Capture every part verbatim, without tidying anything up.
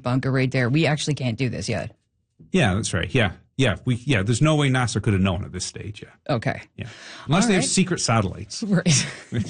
debunker right there. We actually can't do this yet. Yeah, that's right. Yeah. Yeah, we yeah, there's no way NASA could have known at this stage, yeah. Okay. Yeah. Unless All they right. have secret satellites. Right.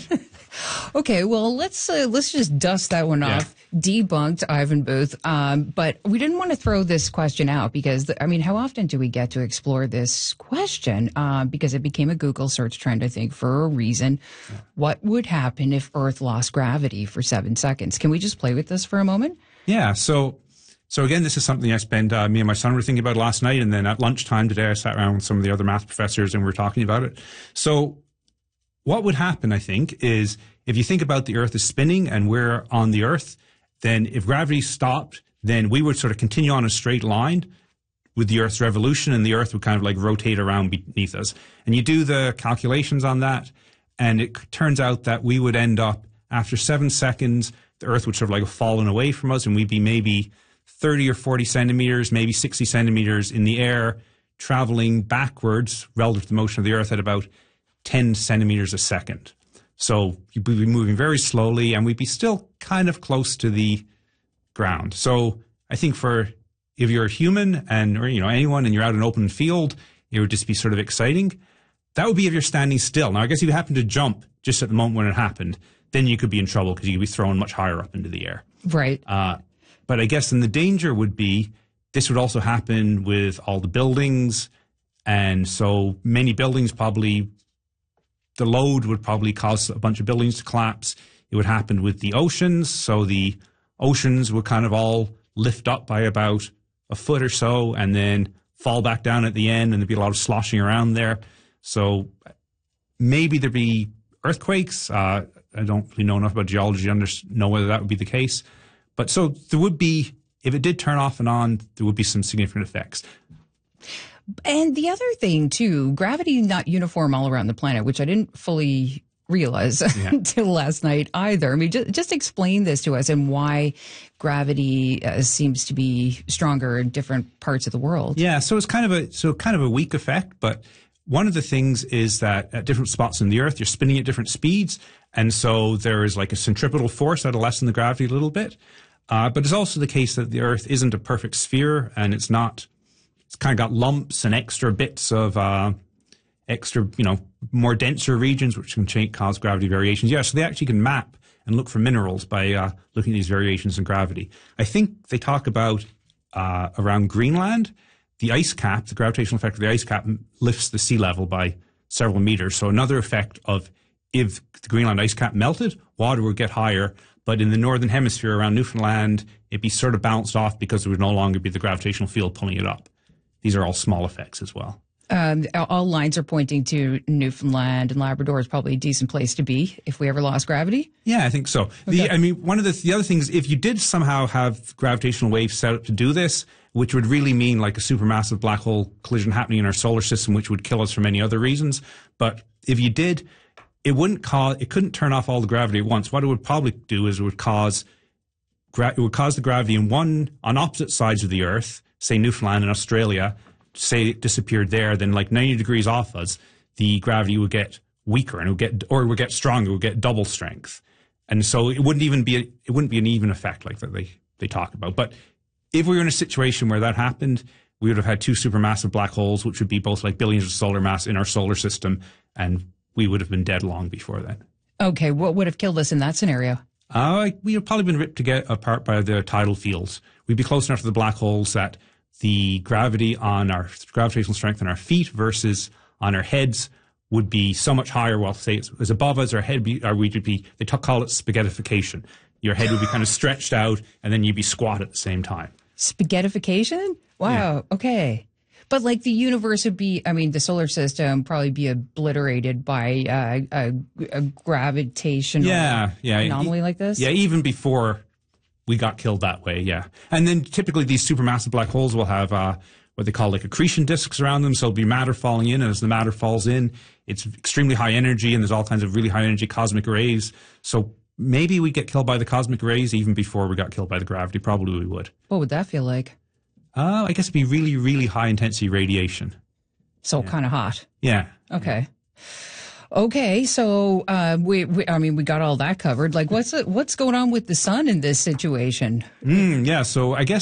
Okay, well, let's uh, let's just dust that one Yeah. off. Debunked, Ivan Booth. Um, but we didn't want to throw this question out because, the, I mean, how often do we get to explore this question? Uh, because it became a Google search trend, I think, for a reason. Yeah. What would happen if Earth lost gravity for seven seconds? Can we just play with this for a moment? Yeah, so so again, this is something I spent, uh, me and my son were thinking about last night, and then at lunchtime today I sat around with some of the other math professors and we were talking about it. So what would happen, I think, is if you think about the Earth is spinning and we're on the Earth, then if gravity stopped, then we would sort of continue on a straight line with the Earth's revolution, and the Earth would kind of like rotate around beneath us. And you do the calculations on that, and it turns out that we would end up, after seven seconds, the Earth would sort of like have fallen away from us, and we'd be maybe thirty or forty centimeters, maybe sixty centimeters in the air, traveling backwards relative to the motion of the Earth at about ten centimeters a second. So we'd be moving very slowly, and we'd be still kind of close to the ground. So I think for if you're a human and or you know anyone and you're out in an open field, it would just be sort of exciting. That would be if you're standing still. Now, I guess if you happen to jump just at the moment when it happened, then you could be in trouble because you could be thrown much higher up into the air. Right. Uh, but I guess then the danger would be this would also happen with all the buildings. And so many buildings probably, the load would probably cause a bunch of buildings to collapse. It would happen with the oceans. So the oceans would kind of all lift up by about a foot or so and then fall back down at the end, and there'd be a lot of sloshing around there. So maybe there'd be earthquakes. Uh, I don't really know enough about geology to under, know whether that would be the case. But so there would be, if it did turn off and on, there would be some significant effects. And the other thing, too, gravity not uniform all around the planet, which I didn't fully realize yeah. until last night either. I mean, just, just explain this to us and why gravity uh, seems to be stronger in different parts of the world. Yeah, so it's kind of a so kind of a weak effect, but one of the things is that at different spots in the Earth, you're spinning at different speeds, and so there is like a centripetal force that'll lessen the gravity a little bit. Uh, but it's also the case that the Earth isn't a perfect sphere, and it's not. It's kind of got lumps and extra bits of uh, extra, you know, more denser regions which can change, cause gravity variations. Yeah, so they actually can map and look for minerals by uh, looking at these variations in gravity. I think they talk about uh, around Greenland, the ice cap, the gravitational effect of the ice cap lifts the sea level by several meters. So another effect of if the Greenland ice cap melted, water would get higher. But in the northern hemisphere around Newfoundland, it'd be sort of bounced off because there would no longer be the gravitational field pulling it up. These are all small effects as well. Um, all lines are pointing to Newfoundland, and Labrador is probably a decent place to be if we ever lost gravity. Yeah, I think so. Okay. The, I mean, one of the, the other things, if you did somehow have gravitational waves set up to do this, which would really mean like a supermassive black hole collision happening in our solar system, which would kill us for many other reasons. But if you did, it wouldn't cause, it couldn't turn off all the gravity at once. What it would probably do is it would cause, it would cause the gravity in one, on opposite sides of the Earth, say Newfoundland and Australia, say it disappeared there, then like ninety degrees off us, the gravity would get weaker and it would get, or it would get stronger, it would get double strength. And so it wouldn't even be, a, it wouldn't be an even effect like that they, they talk about. But if we were in a situation where that happened, we would have had two supermassive black holes, which would be both like billions of solar mass in our solar system, and we would have been dead long before that. Okay, what would have killed us in that scenario? Uh, we have probably been ripped to get apart by the tidal fields. We'd be close enough to the black holes that the gravity on our gravitational strength on our feet versus on our heads would be so much higher. Well, say it was above us, our head be, or we'd be, they t- call it spaghettification. Your head would be kind of stretched out, and then you'd be squat at the same time. Spaghettification? Wow. Yeah. Okay. But like the universe would be, I mean, the solar system probably be obliterated by uh, a, a gravitational yeah, yeah. anomaly e- like this? Yeah, even before we got killed that way, yeah. And then typically these supermassive black holes will have uh, what they call like accretion disks around them. So it'll be matter falling in, and as the matter falls in, it's extremely high energy, and there's all kinds of really high energy cosmic rays. So maybe we get killed by the cosmic rays even before we got killed by the gravity. Probably we would. What would that feel like? Uh, I guess it'd be really, really high intensity radiation. So yeah. kind of hot. Yeah. Okay. Okay, so uh, we, we, I mean, we got all that covered. Like, what's what's going on with the sun in this situation? Mm, yeah, so I guess